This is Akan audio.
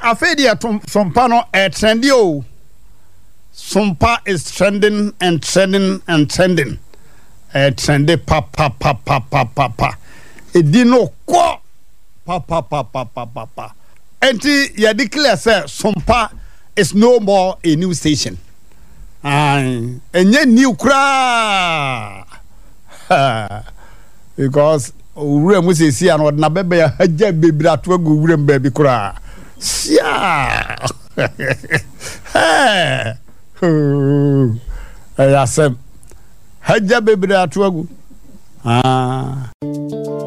afedi sompa no trendy o. Sompa is trending and trending and trending. Trendy pa. Edi no kwa pa. Enti ya declare say Sompa is no more a new station. Enye new kra. Because ure mu sesi an odna bebe ya haja bebra to agu ure mbabi kra. Sia. Ayasem haja bebra to agu.